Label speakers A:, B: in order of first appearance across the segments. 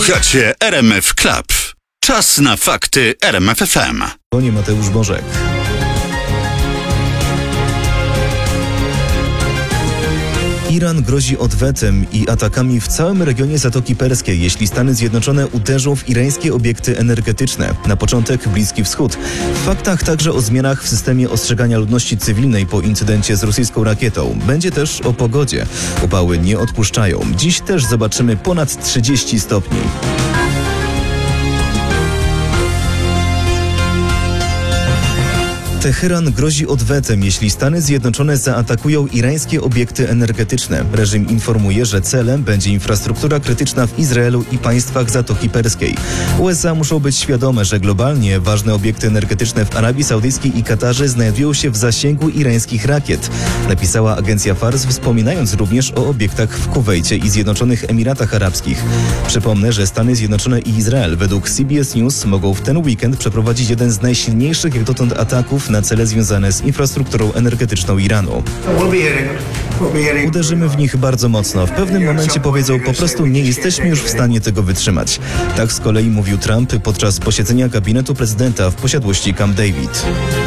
A: Słuchacie RMF Club. Czas na fakty RMF FM.
B: Nie Mateusz Bożek. Iran grozi odwetem i atakami w całym regionie Zatoki Perskiej, jeśli Stany Zjednoczone uderzą w irańskie obiekty energetyczne. Na początek Bliski Wschód. W faktach także o zmianach w systemie ostrzegania ludności cywilnej po incydencie z rosyjską rakietą. Będzie też o pogodzie. Upały nie odpuszczają. Dziś też zobaczymy ponad 30 stopni. Teheran grozi odwetem, jeśli Stany Zjednoczone zaatakują irańskie obiekty energetyczne. Reżim informuje, że celem będzie infrastruktura krytyczna w Izraelu i państwach Zatoki Perskiej. USA muszą być świadome, że globalnie ważne obiekty energetyczne w Arabii Saudyjskiej i Katarze znajdują się w zasięgu irańskich rakiet, napisała agencja Fars, wspominając również o obiektach w Kuwejcie i Zjednoczonych Emiratach Arabskich. Przypomnę, że Stany Zjednoczone i Izrael według CBS News mogą w ten weekend przeprowadzić jeden z najsilniejszych jak dotąd ataków na cele związane z infrastrukturą energetyczną Iranu. Uderzymy w nich bardzo mocno. W pewnym momencie powiedzą, po prostu nie jesteśmy już w stanie tego wytrzymać. Tak z kolei mówił Trump podczas posiedzenia gabinetu prezydenta w posiadłości Camp David.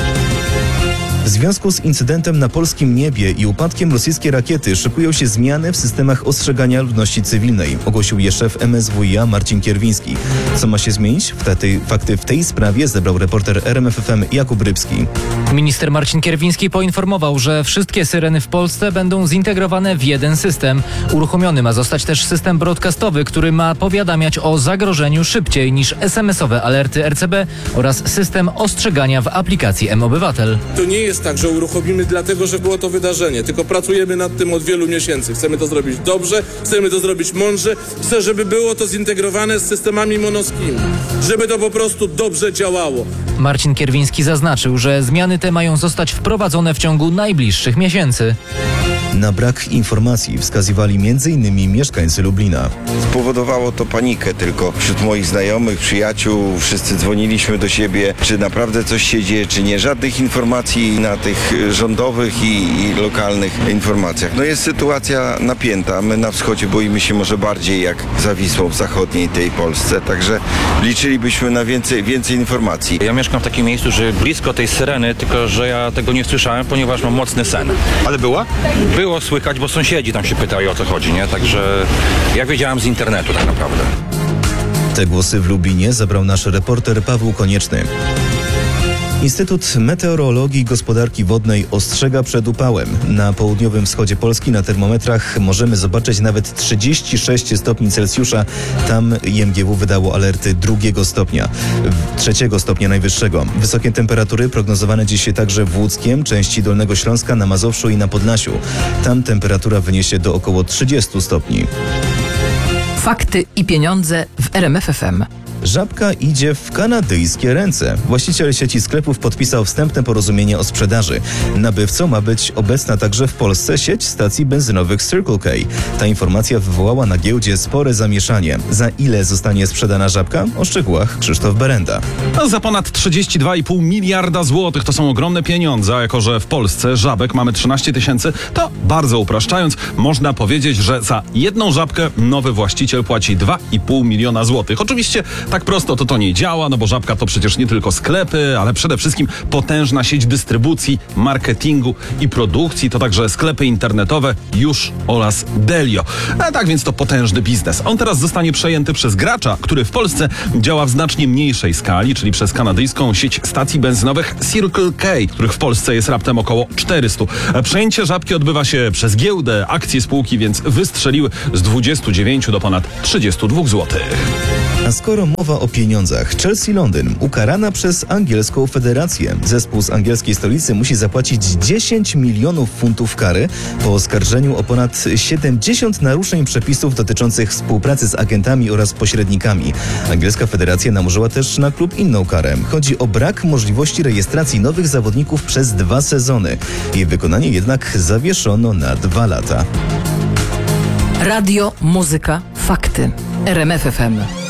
B: W związku z incydentem na polskim niebie i upadkiem rosyjskiej rakiety szykują się zmiany w systemach ostrzegania ludności cywilnej, ogłosił je szef MSWiA Marcin Kierwiński. Co ma się zmienić? Fakty w tej sprawie zebrał reporter RMF FM Jakub Rybski.
C: Minister Marcin Kierwiński poinformował, że wszystkie syreny w Polsce będą zintegrowane w jeden system. Uruchomiony ma zostać też system broadcastowy, który ma powiadamiać o zagrożeniu szybciej niż SMS-owe alerty RCB oraz system ostrzegania w aplikacji mObywatel.
D: To nie jest tak, że uruchomimy dlatego, że było to wydarzenie, tylko pracujemy nad tym od wielu miesięcy. Chcemy to zrobić dobrze, chcemy to zrobić mądrze, chcę, żeby było to zintegrowane z systemami monoskimi, żeby to po prostu dobrze działało.
C: Marcin Kierwiński zaznaczył, że zmiany te mają zostać wprowadzone w ciągu najbliższych miesięcy.
B: Na brak informacji wskazywali m.in. mieszkańcy Lublina.
E: Spowodowało to panikę tylko wśród moich znajomych, przyjaciół. Wszyscy dzwoniliśmy do siebie, czy naprawdę coś się dzieje, czy nie. Żadnych informacji na tych rządowych i lokalnych informacjach. No jest sytuacja napięta. My na wschodzie boimy się może bardziej jak za Wisłą w zachodniej tej Polsce. Także liczylibyśmy na więcej informacji.
F: Ja mieszkam w takim miejscu, że blisko tej syreny, tylko że ja tego nie słyszałem, ponieważ mam mocny sen.
G: Ale była?
F: Było słychać, bo sąsiedzi tam się pytali, o co chodzi, nie? Także ja wiedziałem z internetu tak naprawdę.
B: Te głosy w Lublinie zabrał nasz reporter Paweł Konieczny. Instytut Meteorologii i Gospodarki Wodnej ostrzega przed upałem. Na południowym wschodzie Polski na termometrach możemy zobaczyć nawet 36 stopni Celsjusza. Tam IMGW wydało alerty 2 stopnia, 3 stopnia najwyższego. Wysokie temperatury prognozowane dziś także w Łódzkiem, części Dolnego Śląska, na Mazowszu i na Podlasiu. Tam temperatura wyniesie do około 30 stopni.
H: Fakty i pieniądze w RMF FM.
B: Żabka idzie w kanadyjskie ręce. Właściciel sieci sklepów podpisał wstępne porozumienie o sprzedaży. Nabywcą ma być obecna także w Polsce sieć stacji benzynowych Circle K. Ta informacja wywołała na giełdzie spore zamieszanie. Za ile zostanie sprzedana Żabka? O szczegółach Krzysztof Berenda.
G: Za ponad 32,5 miliarda złotych. To są ogromne pieniądze, a jako że w Polsce żabek mamy 13 000, to bardzo upraszczając, można powiedzieć, że za jedną żabkę nowy właściciel płaci 2,5 miliona złotych. Oczywiście tak prosto to nie działa, no bo Żabka to przecież nie tylko sklepy, ale przede wszystkim potężna sieć dystrybucji, marketingu i produkcji, to także sklepy internetowe Już oraz Delio. A tak więc to potężny biznes. On teraz zostanie przejęty przez gracza, który w Polsce działa w znacznie mniejszej skali, czyli przez kanadyjską sieć stacji benzynowych Circle K, których w Polsce jest raptem około 400. Przejęcie Żabki odbywa się przez giełdę, akcje spółki więc wystrzeliły z 29 do ponad 32 zł.
B: A skoro mowa o pieniądzach, Chelsea Londyn ukarana przez angielską federację. Zespół z angielskiej stolicy musi zapłacić 10 milionów funtów kary po oskarżeniu o ponad 70 naruszeń przepisów dotyczących współpracy z agentami oraz pośrednikami. Angielska federacja nałożyła też na klub inną karę. Chodzi o brak możliwości rejestracji nowych zawodników przez 2 sezony. Jej wykonanie jednak zawieszono na 2 lata.
H: Radio, muzyka, fakty. RMF FM.